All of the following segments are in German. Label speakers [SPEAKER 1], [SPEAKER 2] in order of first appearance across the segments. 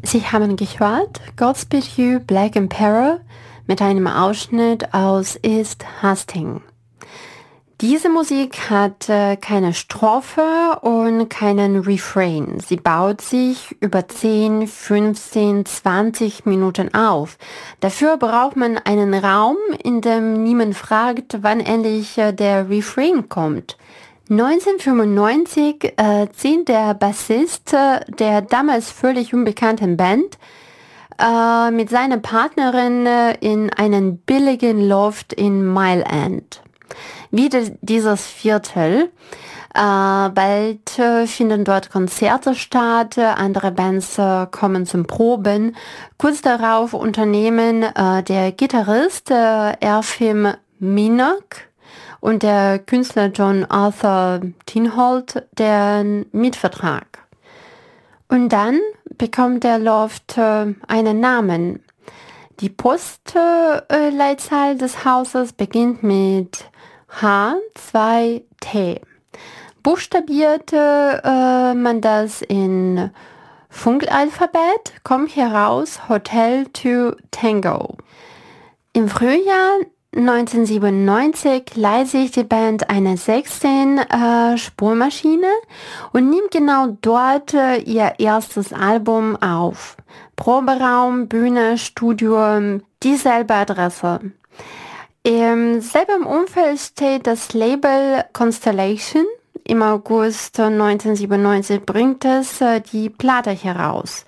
[SPEAKER 1] Sie haben gehört Godspeed You Black Emperor mit einem Ausschnitt aus East Hastings. Diese Musik hat keine Strophe und keinen Refrain. Sie baut sich über 10, 15, 20 Minuten auf. Dafür braucht man einen Raum, in dem niemand fragt, wann endlich der Refrain kommt. 1995 zieht der Bassist der damals völlig unbekannten Band mit seiner Partnerin in einen billigen Loft in Mile End. Wieder dieses Viertel. Bald finden dort Konzerte statt, andere Bands kommen zum Proben. Kurz darauf unternehmen der Gitarrist Erfim Minogue und der Künstler John Arthur Tinholt den Mietvertrag. Und dann bekommt der Loft einen Namen. Die Postleitzahl des Hauses beginnt mit H2T. Buchstabierte man das in Funkalphabet, kommt heraus Hotel to Tango. Im Frühjahr 1997 leiht sich die Band eine 16-Spurmaschine und nimmt genau dort ihr erstes Album auf. Proberaum, Bühne, Studio, dieselbe Adresse. Im selben Umfeld steht das Label Constellation. Im August 1997 bringt es die Platte heraus.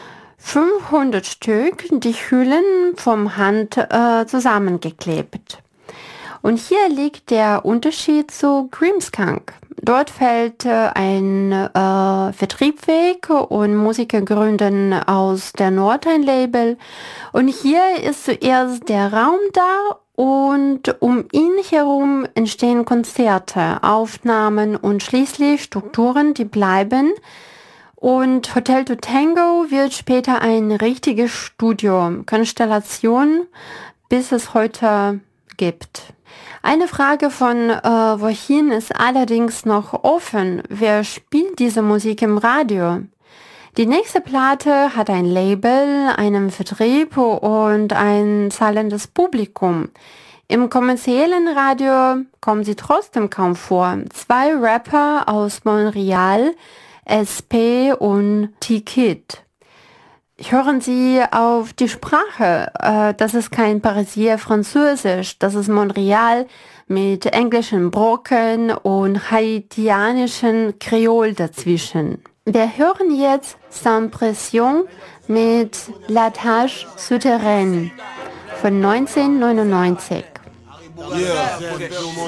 [SPEAKER 1] 500 Stück, die Hüllen vom Hand zusammengeklebt. Und hier liegt der Unterschied zu Grimmskunk. Dort fällt ein Vertrieb weg und Musiker gründen aus der Nordrhein-Label. Und hier ist zuerst der Raum da und um ihn herum entstehen Konzerte, Aufnahmen und schließlich Strukturen, die bleiben. Und Hotel to Tango wird später ein richtiges Studio, Konstellation, bis es heute gibt. Eine Frage von wohin ist allerdings noch offen. Wer spielt diese Musik im Radio? Die nächste Platte hat ein Label, einen Vertrieb und ein zahlendes Publikum. Im kommerziellen Radio kommen sie trotzdem kaum vor. 2 Rapper aus Montreal, SP und T-Kid. Hören Sie auf die Sprache. Das ist kein Parisier Französisch, das ist Montreal mit englischen Brocken und haitianischen Kreol dazwischen. Wir hören jetzt Sans Pression mit La Tâche Souterraine von 1999. Yeah.